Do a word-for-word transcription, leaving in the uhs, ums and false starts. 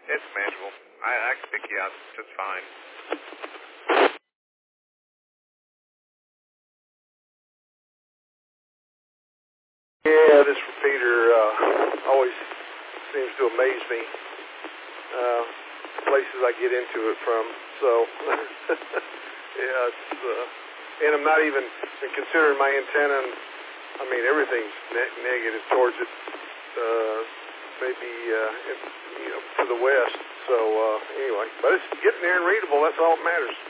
It's manageable. I, I can pick you out just fine. Yeah, this repeater uh, always seems to amaze me. Uh, places I get into it from. So, yeah, it's, uh, and I'm not even considering my antenna. And, I mean, everything's ne- negative towards it. Uh, maybe, uh, in, you know, to the west. So, uh, anyway, but it's getting there and readable. That's all that matters.